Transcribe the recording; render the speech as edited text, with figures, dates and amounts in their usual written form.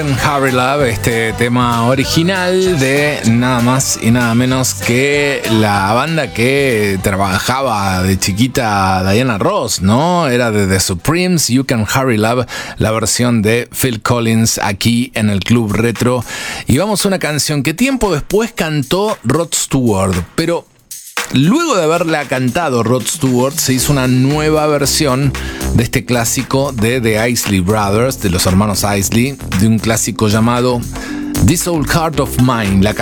Hurry Love, este tema original de nada más y nada menos que la banda que trabajaba de chiquita Diana Ross, ¿no? Era de The Supremes, You Can Hurry Love, la versión de Phil Collins aquí en el Club Retro. Y vamos a una canción que tiempo después cantó Rod Stewart, pero luego de haberla cantado Rod Stewart, se hizo una nueva versión de este clásico de The Isley Brothers, de los hermanos Isley, de un clásico llamado This Old Heart of Mine. La